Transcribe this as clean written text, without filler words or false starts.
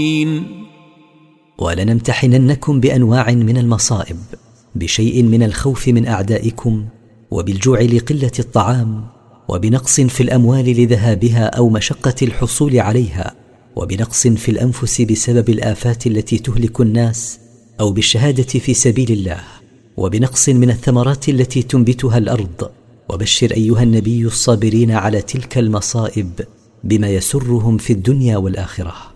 ولنمتحننكم بأنواع من المصائب، بشيء من الخوف من أعدائكم، وبالجوع لقلة الطعام، وبنقص في الأموال لذهابها أو مشقة الحصول عليها، وبنقص في الأنفس بسبب الآفات التي تهلك الناس، أو بالشهادة في سبيل الله، وبنقص من الثمرات التي تنبتها الأرض. وبشر أيها النبي الصابرين على تلك المصائب بما يسرهم في الدنيا والآخرة.